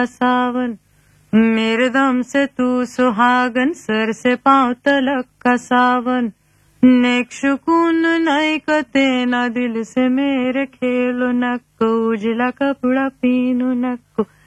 का सावन, मेरे दम से तू सुहागन, सर से पांव तलक का सावन, नेक सुकून नहीं कते ना दिल से मेरे खेलो, नक्को उजला कपड़ा पीनू, नक्को